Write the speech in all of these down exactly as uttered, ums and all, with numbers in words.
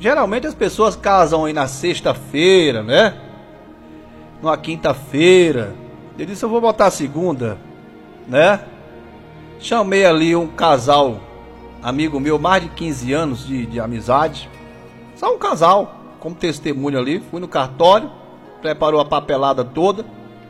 Geralmente as pessoas casam aí na sexta-feira, né? Numa quinta-feira. Eu disse, eu vou botar a segunda, né? Chamei ali um casal, amigo meu, mais de quinze anos de, de amizade. Só um casal, como testemunho ali. Fui no cartório, preparou a papelada toda.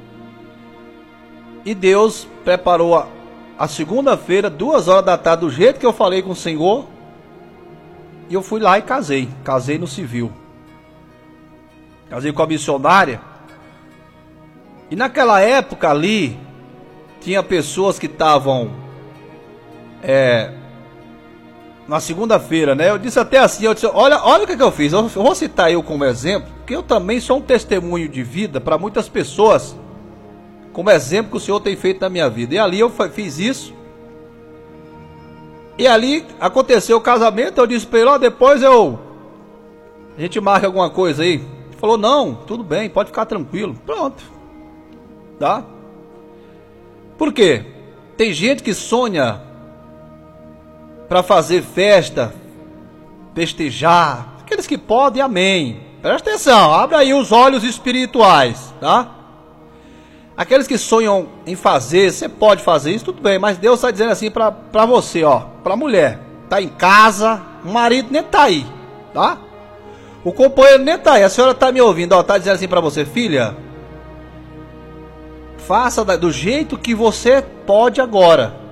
E Deus preparou a, a segunda-feira, duas horas da tarde, do jeito que eu falei com o Senhor. E eu fui lá e casei. Casei no civil. Casei com a missionária. E naquela época ali, tinha pessoas que estavam... É, na segunda-feira, né? Eu disse até assim, eu disse, olha, olha o que, que eu fiz. Eu vou citar eu como exemplo, porque eu também sou um testemunho de vida para muitas pessoas, como exemplo que o Senhor tem feito na minha vida. E ali eu fiz isso. E ali aconteceu o casamento. Eu disse para ele, ó, depois eu a gente marca alguma coisa aí. Ele falou, não, tudo bem, pode ficar tranquilo. Pronto. Tá? Por quê? Tem gente que sonha para fazer festa, festejar. Aqueles que podem, amém. Presta atenção, abre aí os olhos espirituais, tá? Aqueles que sonham em fazer, você pode fazer isso, tudo bem, mas Deus está dizendo assim para para você, ó, para a mulher, tá em casa, o marido nem tá aí, tá? O companheiro nem tá aí, a senhora tá me ouvindo, ó, tá dizendo assim para você, filha, faça do jeito que você pode agora.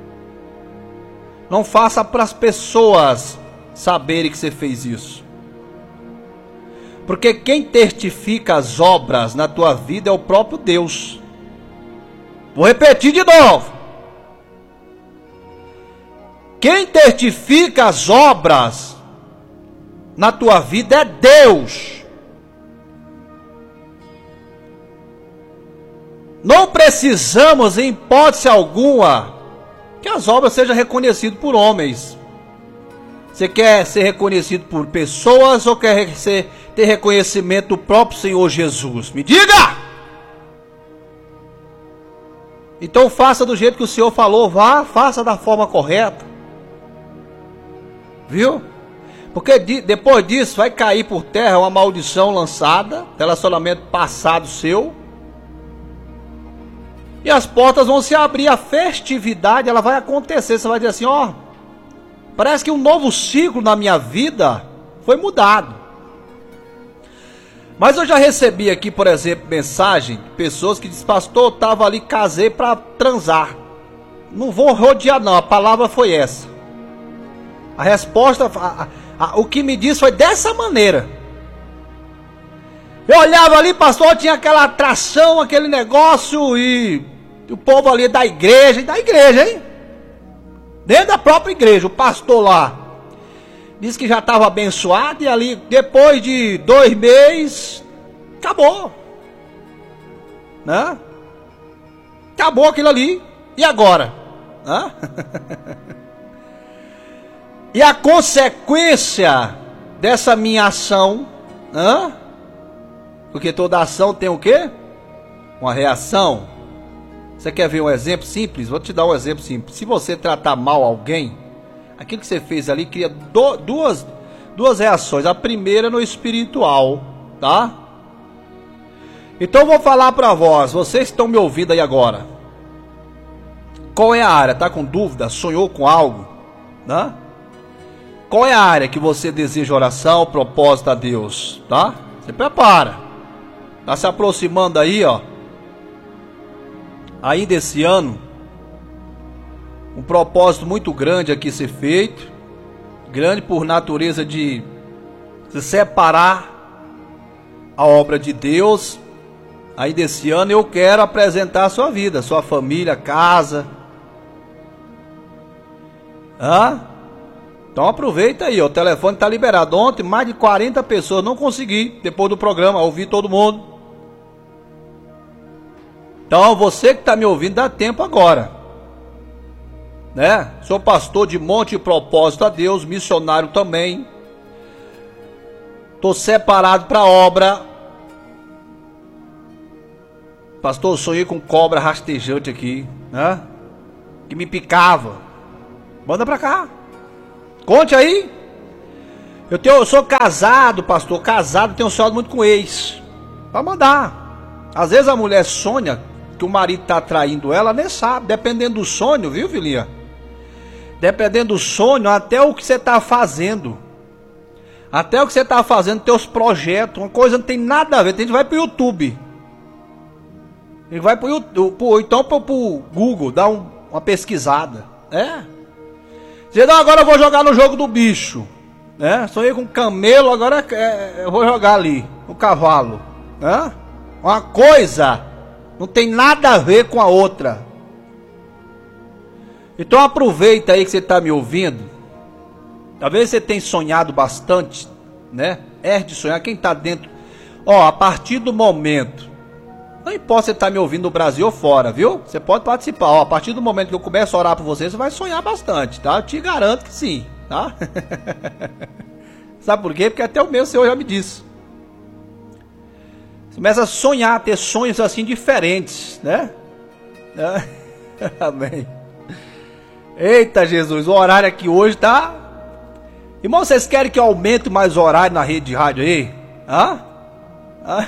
Não faça para as pessoas saberem que você fez isso. Porque quem testifica as obras na tua vida é o próprio Deus. Vou repetir de novo. Quem testifica as obras na tua vida é Deus. Não precisamos, em hipótese alguma, que as obras sejam reconhecidas por homens. Você quer ser reconhecido por pessoas ou quer ser, ter reconhecimento do próprio Senhor Jesus? Me diga! Então faça do jeito que o Senhor falou, vá, faça da forma correta. Viu? Porque de, depois disso vai cair por terra uma maldição lançada, relacionamento passado seu. E as portas vão se abrir, a festividade ela vai acontecer. Você vai dizer assim, ó, parece que um novo ciclo na minha vida foi mudado. Mas eu já recebi aqui, por exemplo, mensagem de pessoas que dizem, pastor, eu estava ali, casei para transar. Não vou rodear não, a palavra foi essa. A resposta, a, a, o que me disse foi dessa maneira. Eu olhava ali, pastor, tinha aquela atração, aquele negócio e o povo ali da igreja, da igreja, hein? Dentro da própria igreja, o pastor lá disse que já estava abençoado e ali, depois de dois meses, acabou. Né? Acabou aquilo ali. E agora? Né? E a consequência dessa minha ação, né? Porque toda ação tem o quê? Uma reação. Você quer ver um exemplo simples? Vou te dar um exemplo simples. Se você tratar mal alguém, aquilo que você fez ali cria do, duas, duas reações. A primeira no espiritual, tá? Então eu vou falar para vós, vocês que estão me ouvindo aí agora. Qual é a área? Tá com dúvida? Sonhou com algo? Né? Qual é a área que você deseja oração, propósito a Deus? Tá? Você prepara. Tá se aproximando aí, ó. Ainda esse ano, um propósito muito grande aqui ser feito. Grande por natureza de se separar a obra de Deus. Ainda esse ano eu quero apresentar a sua vida, sua família, casa. Hã? Então aproveita aí, ó, o telefone tá liberado. Ontem mais de quarenta pessoas, não consegui, depois do programa, ouvir todo mundo. Então você que está me ouvindo, dá tempo agora, né? Sou pastor de monte de propósito a Deus, missionário também. Estou separado para a obra. Pastor, eu sonhei com cobra rastejante aqui, né? Que me picava. Manda para cá. Conte aí. Eu, tenho, eu sou casado, pastor, casado, tenho sonhado muito com ex. Pra mandar. Às vezes a mulher sonha que o marido tá traindo ela, nem sabe, dependendo do sonho, viu, filhinha? Dependendo do sonho, até o que você tá fazendo. Até o que você tá fazendo, teus projetos, uma coisa não tem nada a ver. Tem gente que vai pro YouTube. Ele vai pro YouTube, pro, então pro, pro Google, dá um, uma pesquisada. É. Dizer, não, agora eu vou jogar no jogo do bicho. É, sonhei com camelo, agora é, eu vou jogar ali, no cavalo. É? Uma coisa não tem nada a ver com a outra. Então aproveita aí que você está me ouvindo. Talvez você tenha sonhado bastante, né? É de sonhar, quem está dentro. Ó, a partir do momento, não importa se você está me ouvindo no Brasil ou fora, viu? Você pode participar. Ó, a partir do momento que eu começo a orar por você, você vai sonhar bastante, tá? Eu te garanto que sim, tá? Sabe por quê? Porque até o meu Senhor já me disse. Você começa a sonhar, a ter sonhos assim diferentes, né? Amém. Eita Jesus, o horário aqui hoje tá... Irmão, vocês querem que eu aumente mais o horário na rede de rádio aí? Hã? Hã?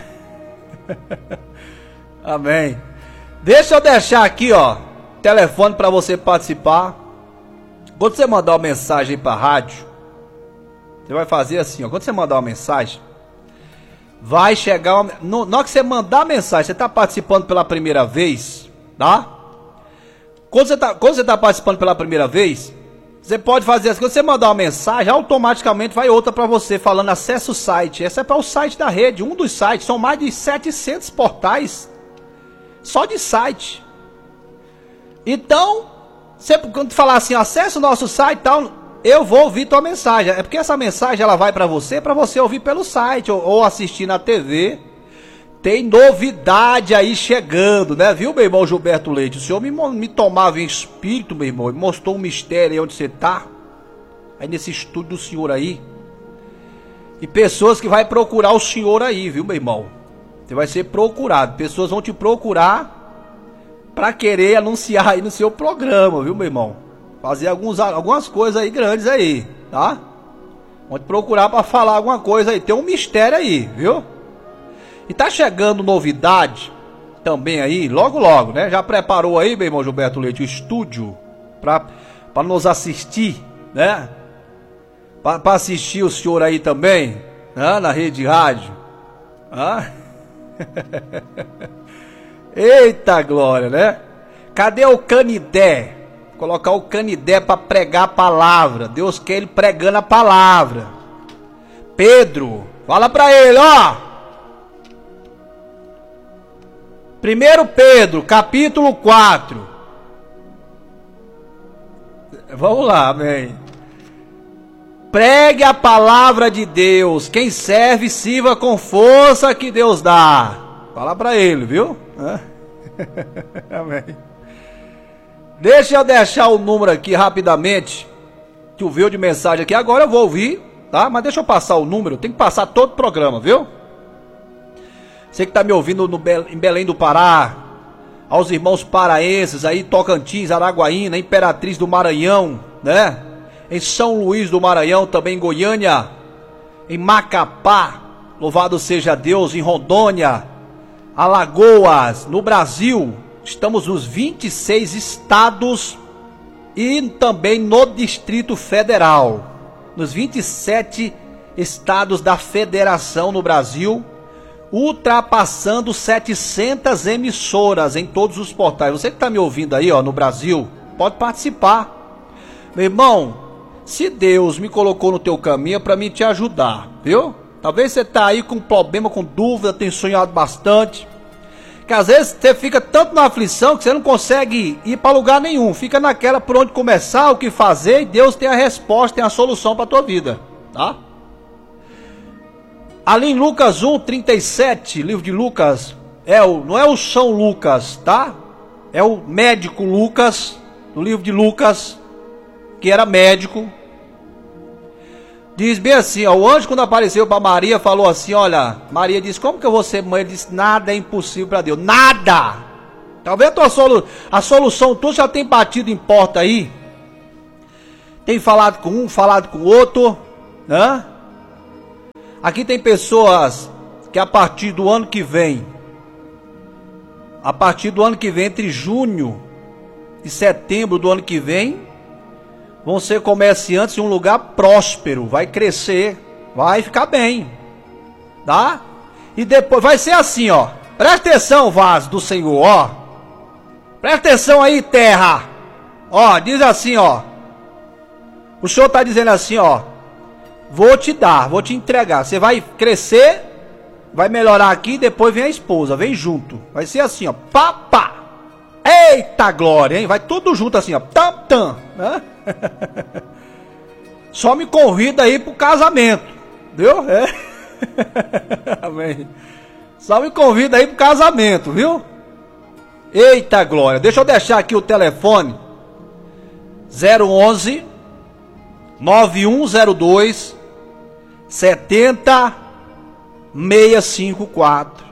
Amém. Deixa eu deixar aqui, ó, telefone para você participar. Quando você mandar uma mensagem para a rádio, você vai fazer assim, ó. Quando você mandar uma mensagem, vai chegar uma... no, na hora que você mandar a mensagem, você está participando pela primeira vez, tá? Quando você está quando você tá participando pela primeira vez, você pode fazer assim, quando você mandar uma mensagem, automaticamente vai outra para você, falando acesse o site. Essa é para o site da rede, um dos sites, são mais de setecentos portais, só de site. Então, você, quando falar assim, acesse o nosso site e tal, eu vou ouvir tua mensagem. É porque essa mensagem ela vai para você, para você ouvir pelo site ou, ou assistir na T V. Tem novidade aí chegando, né? Viu, meu irmão Gilberto Leite? O senhor me, me tomava em espírito, meu irmão, e mostrou um mistério aí onde você tá. Aí nesse estúdio do senhor aí. E pessoas que vai procurar o senhor aí, viu, meu irmão? Você vai ser procurado. Pessoas vão te procurar para querer anunciar aí no seu programa, viu, meu irmão? Fazer alguns, algumas coisas aí grandes aí, tá? Vão te procurar para falar alguma coisa aí. Tem um mistério aí, viu? E tá chegando novidade também aí, logo logo, né? Já preparou aí, meu irmão Gilberto Leite, o estúdio para para nos assistir, né? Para assistir o senhor aí também, né? Na rede de rádio. Ah? Eita glória, né? Cadê o Canidé? Vou colocar o Canidé para pregar a palavra. Deus quer ele pregando a palavra. Pedro, fala para ele, ó. primeiro Pedro, capítulo quatro. Vamos lá, amém. Pregue a palavra de Deus. Quem serve, sirva com força que Deus dá. Fala para ele, viu? Amém. Deixa eu deixar o número aqui rapidamente. Tu viu de mensagem aqui. Agora eu vou ouvir, tá? Mas deixa eu passar o número. Tem que passar todo o programa, viu? Você que está me ouvindo no Be- em Belém do Pará, aos irmãos paraenses aí, Tocantins, Araguaína, Imperatriz do Maranhão, né? Em São Luís do Maranhão, também em Goiânia, em Macapá, louvado seja Deus, em Rondônia, Alagoas, no Brasil, estamos nos vinte e seis estados e também no Distrito Federal, nos vinte e sete estados da federação no Brasil, ultrapassando setecentas emissoras em todos os portais. Você que está me ouvindo aí, ó, no Brasil, pode participar. Meu irmão, se Deus me colocou no teu caminho é para mim te ajudar, viu? Talvez você está aí com problema, com dúvida, tem sonhado bastante. Que às vezes você fica tanto na aflição que você não consegue ir para lugar nenhum. Fica naquela por onde começar, o que fazer, e Deus tem a resposta, tem a solução para a tua vida, tá? Ali em Lucas um, trinta e sete, livro de Lucas, é o, não é o São Lucas, tá? É o médico Lucas, no livro de Lucas, que era médico. Diz bem assim, ó, o anjo quando apareceu para Maria, falou assim, olha, Maria disse, como que eu vou ser mãe? Ele disse, nada é impossível para Deus, nada! Talvez a, tua solu a solução tua já tem batido em porta aí, tem falado com um, falado com o outro, né? Aqui tem pessoas que a partir do ano que vem, a partir do ano que vem, entre junho e setembro do ano que vem, vão ser comerciantes em um lugar próspero, vai crescer, vai ficar bem, tá? E depois vai ser assim, ó. Presta atenção, vaso do Senhor, ó. Presta atenção aí, terra. Ó, diz assim, ó. O Senhor está dizendo assim, ó. Vou te dar, vou te entregar. Você vai crescer, vai melhorar aqui, depois vem a esposa, vem junto. Vai ser assim, ó. Pá, pá. Eita glória, hein? Vai tudo junto assim, ó. Tam, tam. Né? Só me convida aí pro casamento. Viu? É. Amém. Só me convida aí pro casamento, viu? Eita glória. Deixa eu deixar aqui o telefone. zero onze nove um zero dois sete zero seis cinco quatro.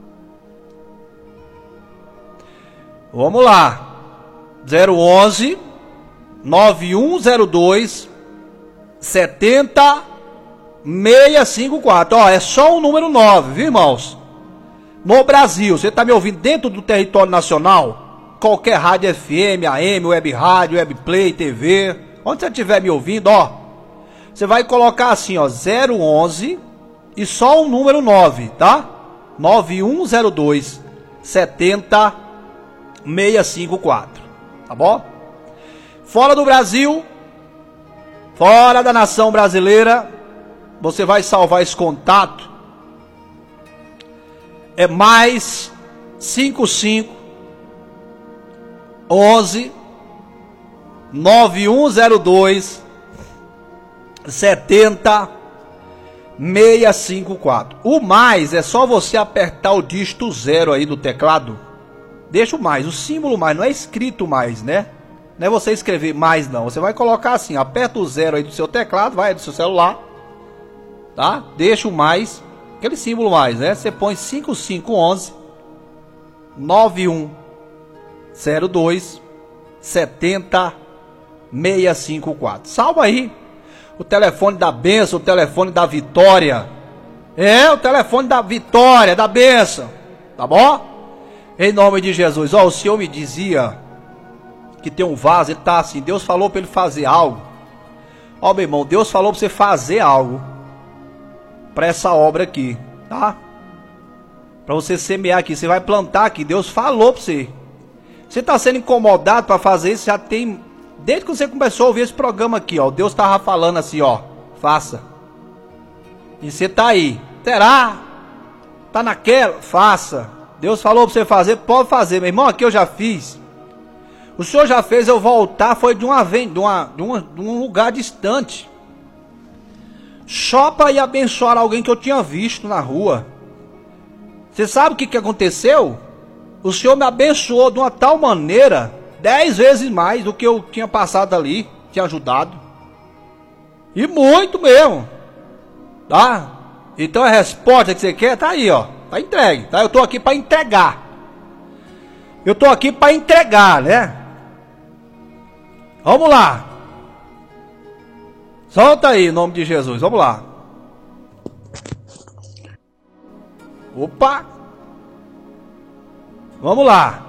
Vamos lá. zero onze nove um zero dois sete zero seis cinco quatro. Ó, é só o número nove, viu, irmãos? No Brasil, você está me ouvindo dentro do território nacional? Qualquer rádio F M, A M, web rádio, web play, T V, onde você estiver me ouvindo, ó, você vai colocar assim, ó, zero onze e só o número nove, tá? nove um zero dois sete zero seis cinco quatro, tá bom? Fora do Brasil, fora da nação brasileira, você vai salvar esse contato. É mais cinco cinco onze nove um zero dois sete zero seis cinco quatro. O mais é só você apertar o dígito zero aí do teclado. Deixa o mais, o símbolo mais, não é escrito mais, né? Não é você escrever mais não. Você vai colocar assim, aperta o zero aí do seu teclado, vai do seu celular, tá? Deixa o mais, aquele símbolo mais, né? Você põe cinco cinco onze nove um zero dois sete zero seis cinco quatro. Salva aí o telefone da bênção, o telefone da vitória. É, o telefone da vitória, da bênção. Tá bom? Em nome de Jesus. Ó, o Senhor me dizia que tem um vaso, ele tá assim, Deus falou para ele fazer algo. Ó, meu irmão, Deus falou para você fazer algo para essa obra aqui, tá? Para você semear aqui, você vai plantar aqui, Deus falou para você. Você está sendo incomodado para fazer isso, já tem, desde que você começou a ouvir esse programa aqui, ó, Deus estava falando assim, ó, faça. E você tá aí, será? Tá naquela? Faça. Deus falou para você fazer, pode fazer, meu irmão, aqui eu já fiz. O Senhor já fez eu voltar, foi de uma vez, de, uma, de, uma, de um lugar distante. Só para ir abençoar alguém que eu tinha visto na rua. Você sabe o que, que aconteceu? O Senhor me abençoou de uma tal maneira, dez vezes mais do que eu tinha passado ali, tinha ajudado. E muito mesmo. Tá? Então a resposta que você quer tá aí, ó. Tá entregue, tá? Eu tô aqui para entregar. Eu tô aqui para entregar, né? Vamos lá. Solta aí, em nome de Jesus. Vamos lá. Opa. Vamos lá.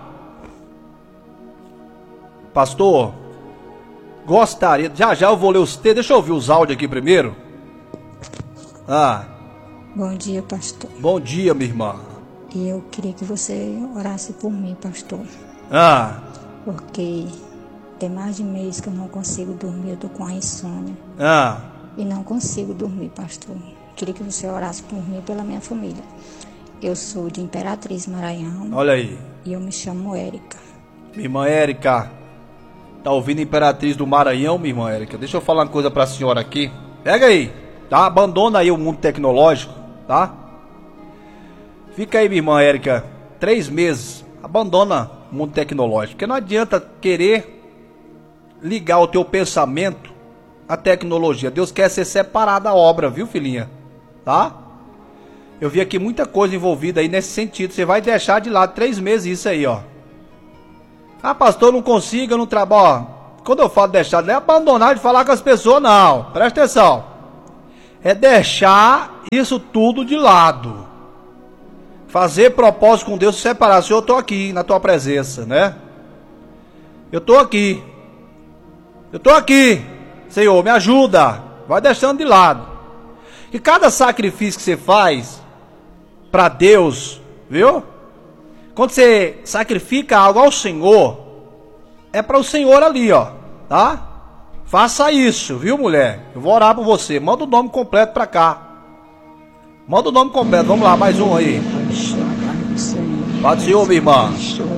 Pastor, gostaria... Já já eu vou ler os textos. Deixa eu ouvir os áudios aqui primeiro. Ah. Bom dia, pastor. Bom dia, minha irmã. E eu queria que você orasse por mim, pastor. Ah. Porque tem mais de mês que eu não consigo dormir, eu tô com a insônia. Ah. E não consigo dormir, pastor. Queria que você orasse por mim e pela minha família. Eu sou de Imperatriz, Maranhão. Olha aí. E eu me chamo Érica. Minha irmã Érica. Tá ouvindo Imperatriz do Maranhão, minha irmã Érica? Deixa eu falar uma coisa pra senhora aqui. Pega aí, tá? Abandona aí o mundo tecnológico, tá? Fica aí, minha irmã Érica, três meses. Abandona o mundo tecnológico. Porque não adianta querer ligar o teu pensamento à tecnologia. Deus quer ser separado da obra, viu, filhinha? Tá? Eu vi aqui muita coisa envolvida aí nesse sentido. Você vai deixar de lado três meses isso aí, ó. Ah, pastor, eu não consigo, eu não trabalho. Quando eu falo deixar, não é abandonar de falar com as pessoas, não. Presta atenção. é deixar isso tudo de lado. Fazer propósito com Deus, se separar. Senhor, eu estou aqui na tua presença, né? Eu estou aqui. Eu estou aqui. Senhor, me ajuda. Vai deixando de lado. E cada sacrifício que você faz para Deus, viu? Quando você sacrifica algo ao Senhor, é para o Senhor ali, ó, tá? Faça isso, viu, mulher? Eu vou orar por você. Manda o nome completo para cá. Manda o nome completo. Vamos lá, mais um aí. Pode ser, minha irmã.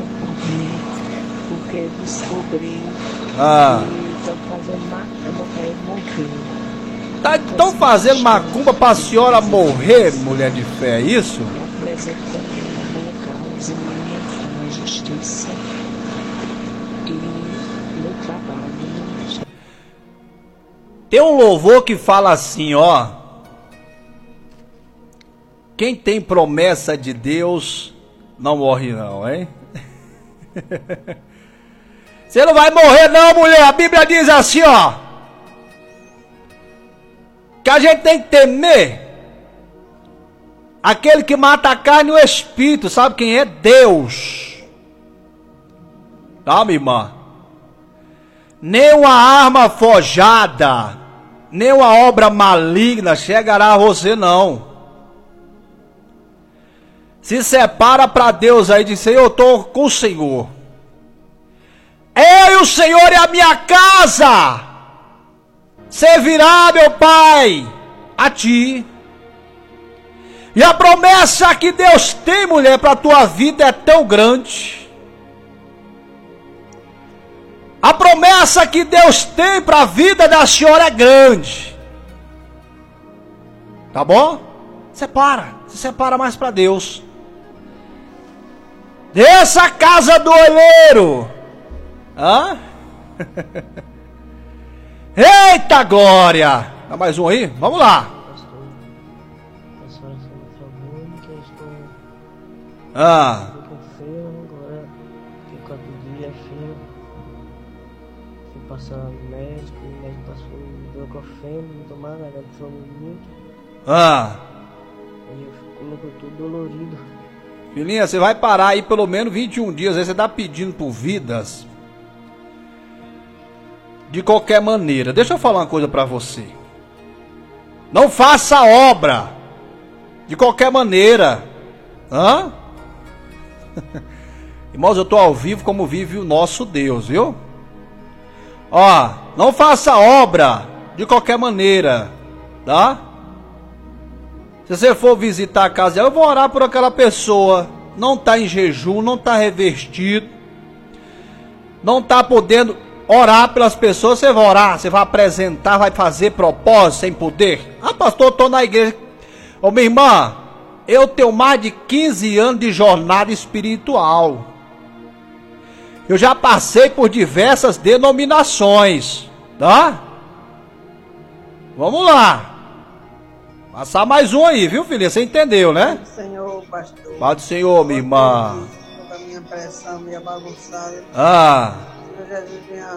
Porque descobri Ah. que estão fazendo macumba para a senhora morrer, mulher de fé, é isso? apresentando a minha causa, a minha justiça e meu trabalho. Tem um louvor que fala assim, ó. Quem tem promessa de Deus não morre não, hein? Você não vai morrer não, mulher. A Bíblia diz assim, ó, que a gente tem que temer aquele que mata a carne e o espírito. Sabe quem é? Deus. Tá, minha irmã? Nem uma arma forjada, nem uma obra maligna chegará a você não. Se separa para Deus aí, diz: Senhor, eu estou com o Senhor. Eu e o Senhor e a minha casa servirá, meu Pai, a ti. E a promessa que Deus tem, mulher, para a tua vida é tão grande. A promessa que Deus tem para a vida da senhora é grande. Tá bom? Separa, se separa mais para Deus. Dessa casa do olheiro. Hã? Eita glória! Dá mais um aí? Vamos lá. Pastor, a senhora fez um favor que eu estou Ah. com feio agora, que quatro dias feio. Fui passar no médico, o médico passou ibuprofeno, não tomar nada, foi muito. Ah. Aí eu colocou tudo dolorido. Filhinha, você vai parar aí pelo menos vinte e um dias. Aí você tá pedindo por vidas. De qualquer maneira. Deixa eu falar uma coisa pra você. Não faça obra. De qualquer maneira. Hã? Irmãos, eu tô ao vivo como vive o nosso Deus, viu? Ó, não faça obra de qualquer maneira. Tá? Se você for visitar a casa dela, eu vou orar por aquela pessoa. Não está em jejum, não está revestido, não está podendo orar pelas pessoas. Você vai orar, você vai apresentar, vai fazer propósito sem poder. Ah, pastor, eu estou na igreja. Ô, minha irmã, eu tenho mais de quinze anos de jornada espiritual. Eu já passei por diversas denominações, tá? Vamos lá. Passar mais um aí, viu, filha? Você entendeu, né? Senhor, pastor. Pai do Senhor, minha irmã. Toda a minha pressão, minha bagunçada. Ah. Senhor Jesus, venha,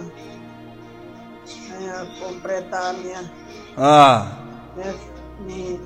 venha completar a minha, Ah. minha, minha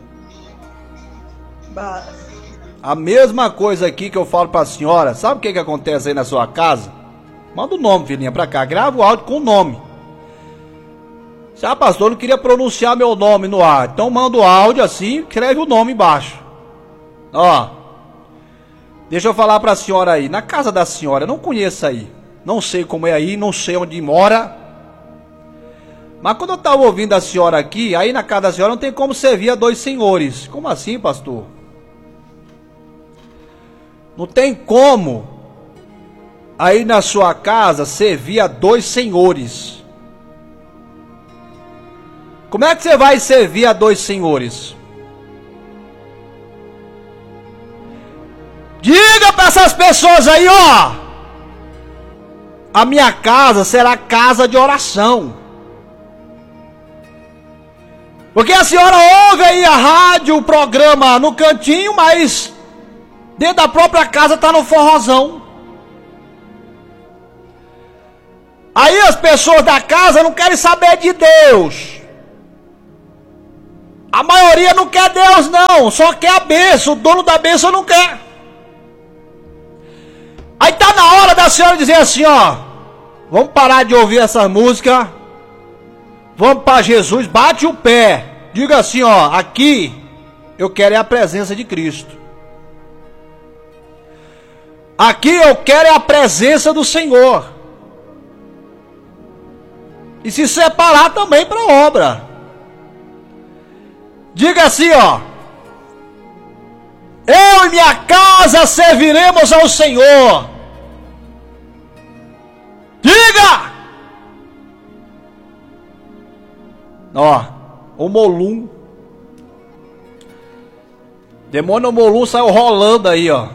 ba- A mesma coisa aqui que eu falo pra senhora. Sabe o que que acontece aí na sua casa? Manda o nome, filhinha, pra cá. Grava o áudio com o nome. Ah, pastor, eu não queria pronunciar meu nome no ar. Então manda o áudio assim, escreve o nome embaixo. Ó. Deixa eu falar pra senhora aí. Na casa da senhora, eu não conheço aí. Não sei como é aí, não sei onde mora. Mas quando eu tava ouvindo a senhora aqui, aí na casa da senhora não tem como servir a dois senhores. Como assim, pastor? Não tem como aí na sua casa servir a dois senhores. Como é que você vai servir a dois senhores? Diga para essas pessoas aí, ó. A minha casa será casa de oração. Porque a senhora ouve aí a rádio, o programa no cantinho, mas dentro da própria casa tá no forrozão. Aí as pessoas da casa não querem saber de Deus. A maioria não quer Deus não, só quer a bênção, o dono da bênção não quer. Aí tá na hora da senhora dizer assim, ó, vamos parar de ouvir essa música, vamos para Jesus, bate o pé, diga assim, ó, aqui eu quero é a presença de Cristo. Aqui eu quero é a presença do Senhor. E se separar também para a obra. Diga assim, ó, eu e minha casa serviremos ao Senhor. Diga! Ó, o Molum. Demônio Molum saiu rolando aí, ó.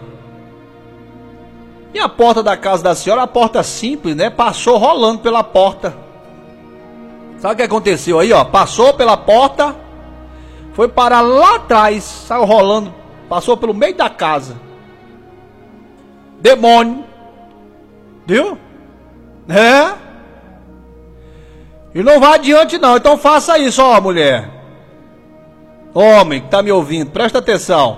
E a porta da casa da senhora, a porta simples, né? Passou rolando pela porta. Sabe o que aconteceu aí, ó? Passou pela porta, foi parar lá atrás, saiu rolando, passou pelo meio da casa. Demônio. Viu? É? E não vai adiante não, então faça isso, ó, mulher. Homem que tá me ouvindo, presta atenção.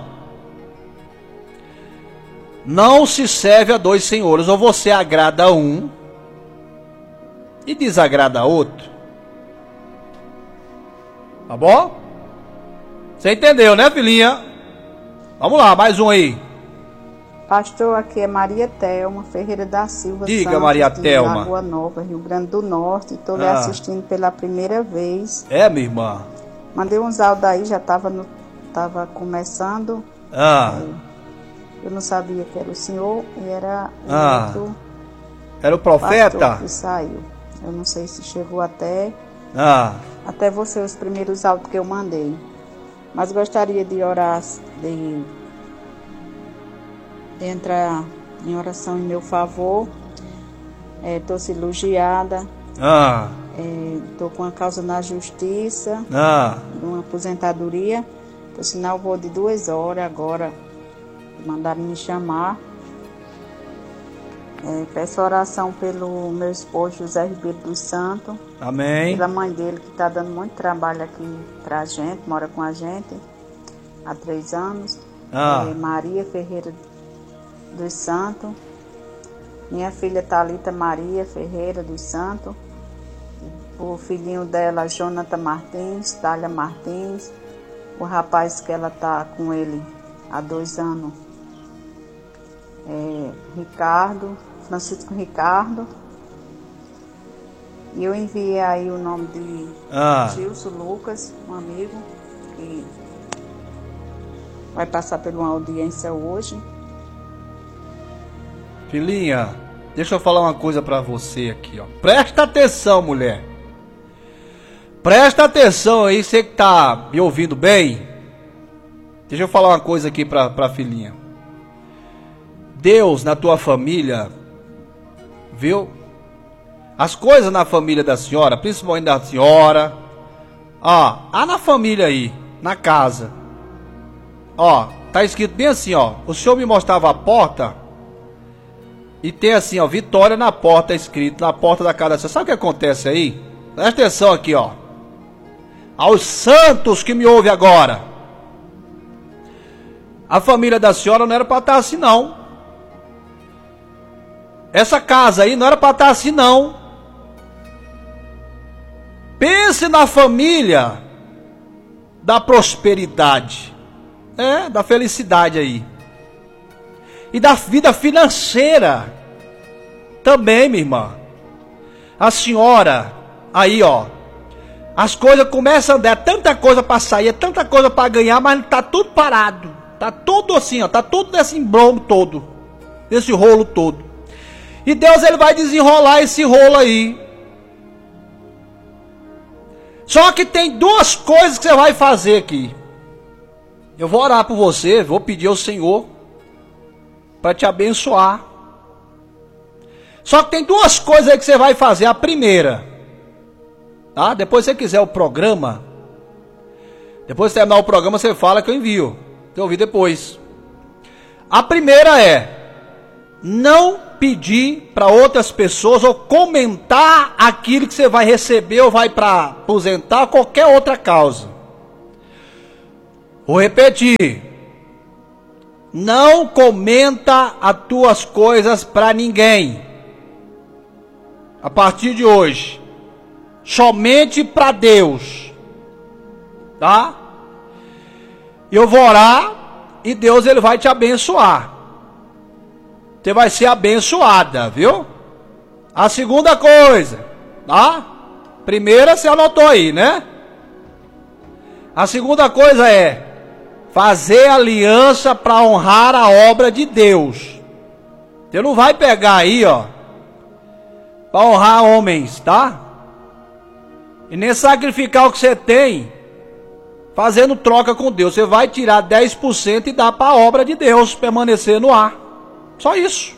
Não se serve a dois senhores, ou você agrada a um e desagrada a outro. Tá bom? Você entendeu, né, filhinha? Vamos lá, mais um aí. Pastor, aqui é Maria Thelma Ferreira da Silva. Diga, Santos, Maria de Thelma. Lagoa Nova, Rio Grande do Norte. Estou lhe Ah. assistindo pela primeira vez. É, minha irmã? Mandei uns áudios aí, já estava no, tava começando. Ah, Eu não sabia que era o senhor e era o Ah. outro era o pastor profeta? que saiu. Eu não sei se chegou até, Ah, até você, os primeiros áudios que eu mandei. Mas gostaria de orar, de, de entrar em oração em meu favor. Estou cirurgiada, ah, estou com a causa na justiça, ah. de uma aposentadoria. Por sinal, vou de duas horas agora. Mandaram me chamar. É, peço oração pelo meu esposo José Ribeiro dos Santos, Amém. pela mãe dele que está dando muito trabalho aqui pra gente, mora com a gente há três anos. Ah. É, Maria Ferreira dos Santos, minha filha Thalita Maria Ferreira dos Santos, o filhinho dela Jonathan Martins, Thalia Martins, o rapaz que ela tá com ele há dois anos, é, Ricardo, Francisco Ricardo. E eu enviei aí o nome de Ah. Gilson Lucas, um amigo, que vai passar por uma audiência hoje. Filhinha, deixa eu falar uma coisa pra você aqui, ó. Presta atenção, mulher. Presta atenção aí, você que tá me ouvindo bem. Deixa eu falar uma coisa aqui pra, pra filhinha. Deus na tua família, viu? As coisas na família da senhora, principalmente da senhora. Ó, há na família aí, na casa. Ó, tá escrito bem assim, ó. O senhor me mostrava a porta e tem assim, ó, Vitória na porta escrito, na porta da casa da senhora. Sabe o que acontece aí? Presta atenção aqui, ó. Aos santos que me ouvem agora. A família da senhora não era para estar assim, não. Essa casa aí não era para estar assim, não. Pense na família da prosperidade, é, da felicidade aí. E da vida financeira também, minha irmã. A senhora, aí ó, as coisas começam a andar, é tanta coisa para sair, é tanta coisa para ganhar, mas tá tudo parado. Tá tudo assim, ó, tá tudo nesse embrombo todo, nesse rolo todo. E Deus, ele vai desenrolar esse rolo aí. Só que tem duas coisas que você vai fazer aqui. Eu vou orar por você, vou pedir ao Senhor para te abençoar. Só que tem duas coisas aí que você vai fazer. A primeira, tá? Depois se você quiser o programa, depois de terminar o programa você fala que eu envio. Eu ouvi depois. A primeira é não pedir para outras pessoas ou comentar aquilo que você vai receber ou vai para aposentar, qualquer outra causa. Vou repetir. Não comenta as tuas coisas para ninguém. A partir de hoje. Somente para Deus. Tá? Eu vou orar e Deus ele vai te abençoar. Você vai ser abençoada, viu? A segunda coisa, tá? Primeira você anotou aí, né? A segunda coisa é fazer aliança para honrar a obra de Deus. Você não vai pegar aí, ó, para honrar homens, tá? E nem sacrificar o que você tem, fazendo troca com Deus. Você vai tirar dez por cento e dar para a obra de Deus permanecer no ar. Só isso.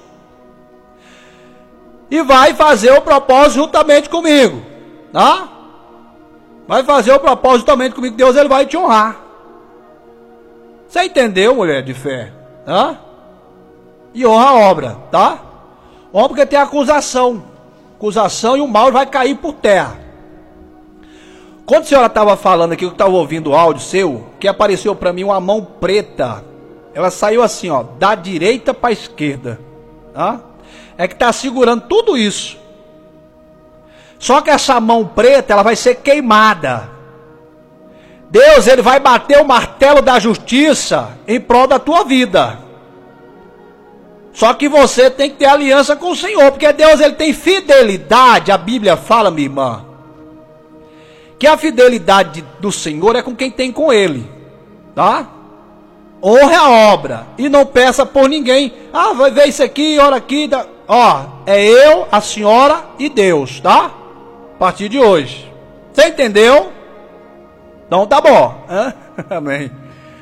E vai fazer o propósito juntamente comigo, tá? Vai fazer o propósito juntamente comigo. Deus ele vai te honrar. Você entendeu, mulher de fé? Tá? E honra a obra, tá? Honra porque tem acusação. Acusação e o mal vai cair por terra. Quando a senhora estava falando aqui, eu estava ouvindo o áudio seu, que apareceu para mim uma mão preta. Ela saiu assim, ó, da direita para a esquerda, tá? É que está segurando tudo isso. Só que essa mão preta, ela vai ser queimada. Deus, ele vai bater o martelo da justiça em prol da tua vida. Só que você tem que ter aliança com o Senhor, porque Deus, ele tem fidelidade. A Bíblia fala, minha irmã, que a fidelidade do Senhor é com quem tem com ele, tá? Honre a obra e não peça por ninguém. Ah, vai ver isso aqui, ora aqui. Da... Ó, é eu, a senhora e Deus, tá? A partir de hoje. Você entendeu? Então tá bom. Hã? Amém.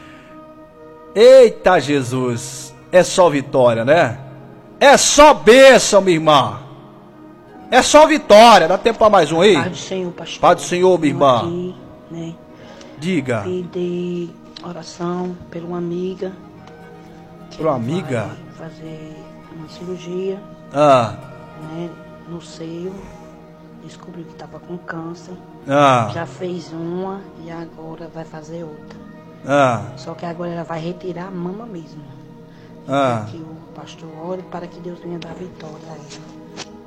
Eita Jesus. É só vitória, né? É só bênção, minha irmã. É só vitória. Dá tempo para mais um aí? Paz do Senhor, pastor. Paz do Senhor, minha irmã. Aqui, né? Diga. Pedir oração por uma amiga. Por uma amiga? Vai fazer uma cirurgia, Ah. né? No seio. Descobriu que estava com câncer. Ah. Já fez uma e agora vai fazer outra. Ah. Só que agora ela vai retirar a mama mesmo. Ah. Que o pastor ore para que Deus venha dar vitória a ela.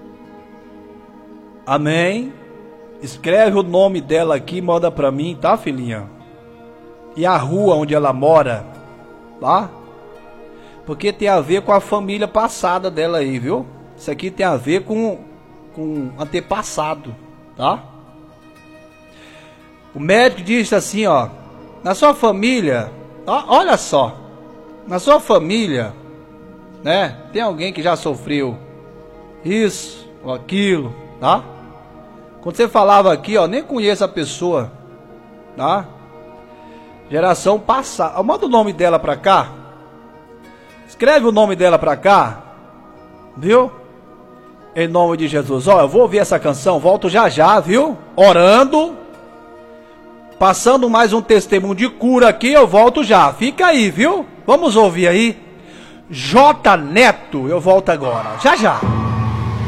Amém. Escreve o nome dela aqui e manda pra mim, tá, filhinha? E a rua onde ela mora, tá? Porque tem a ver com a família passada dela aí, viu? Isso aqui tem a ver com, com antepassado, tá? O médico disse assim, ó, na sua família, ó, olha só, na sua família, né? Tem alguém que já sofreu isso ou aquilo, tá? Quando você falava aqui, ó, nem conheço a pessoa, tá? Geração passada. Manda o nome dela pra cá. Escreve o nome dela pra cá. Viu? Em nome de Jesus. Ó, eu vou ouvir essa canção, volto já já, viu? Orando. Passando mais um testemunho de cura aqui, eu volto já. Fica aí, viu? Vamos ouvir aí. J Neto, eu volto agora. Já já.